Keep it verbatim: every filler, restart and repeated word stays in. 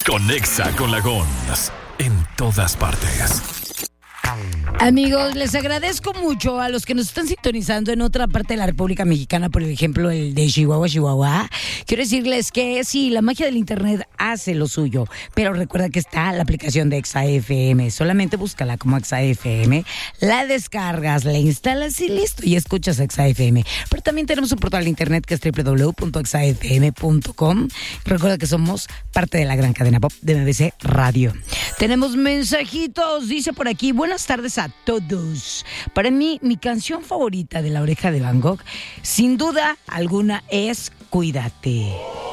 Conexa con la Gons en todas partes. Amigos, les agradezco mucho a los que nos están sintonizando en otra parte de la República Mexicana, por ejemplo, el de Chihuahua, Chihuahua. Quiero decirles que sí, la magia del internet hace lo suyo, pero recuerda que está la aplicación de Exa F M. Solamente búscala como Exa F M, la descargas, la instalas y listo, y escuchas Exa F M. Pero también tenemos un portal de internet que es doble u doble u doble u punto exa f m punto com. Recuerda que somos parte de la gran cadena pop de M B C Radio. Tenemos mensajitos, dice por aquí, buenas tardes a todos. Para mí, mi canción favorita de La Oreja de Van Gogh, sin duda alguna, es Cuídate.